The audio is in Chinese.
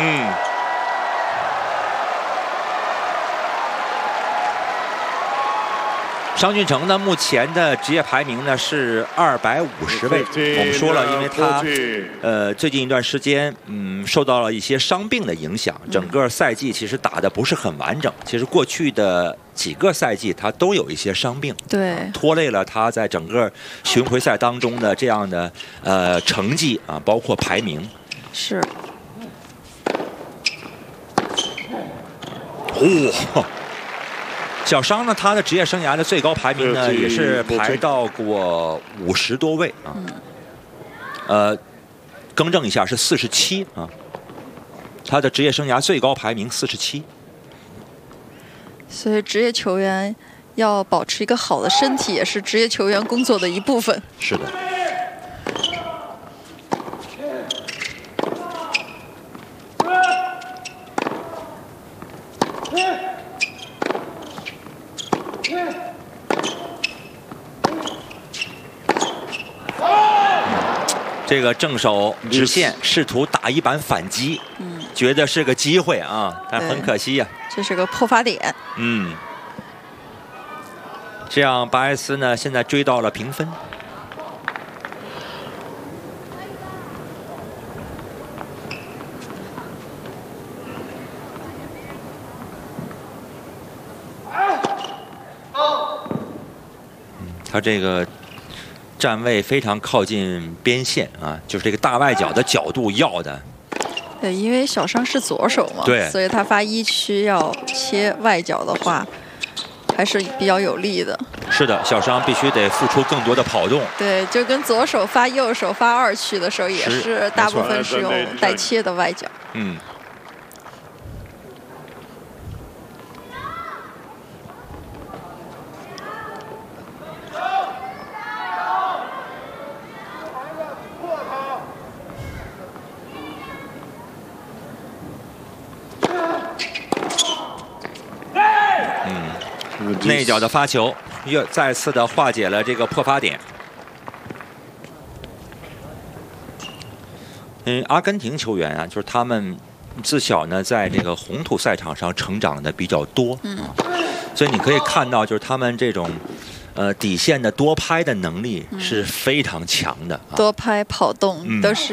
商俊成呢，目前的职业排名呢是250位。我们说了，因为他最近一段时间受到了一些伤病的影响，整个赛季其实打得不是很完整。其实过去的几个赛季他都有一些伤病， 对， 拖累了他在整个巡回赛当中的这样的成绩啊，包括排名。 是。 小商呢，他的职业生涯的最高排名呢，也是排到过50多位啊。更正一下，是47啊。他的职业生涯最高排名47。 所以职业球员要保持一个好的身体，也是职业球员工作的一部分。 是的。这个正手直线试图打一板反击，觉得是个机会啊，但很可惜呀。 这是个破发点。 这样巴埃斯呢，现在追到了平分。他这个站位非常靠近边线啊，就是这个大外角的角度要的。 对，因为小商是左手嘛， 对， 所以他发1区要切外角的话，还是比较有利的。 是的，小商必须得付出更多的跑动。 对，就跟左手发右手发2区的时候，也是大部分是用带切的外角。内角的发球又再次的化解了这个破发点。阿根廷球员啊，就是他们自小呢在这个红土赛场上成长的比较多，所以你可以看到，就是他们这种底线的多拍的能力是非常强的，多拍跑动都是。